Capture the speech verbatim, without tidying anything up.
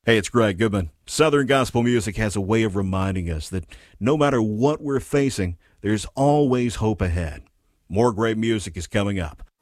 Hey, it's Greg Goodman. Southern gospel music has a way of reminding us that no matter what we're facing, there's always hope ahead. More great music is coming up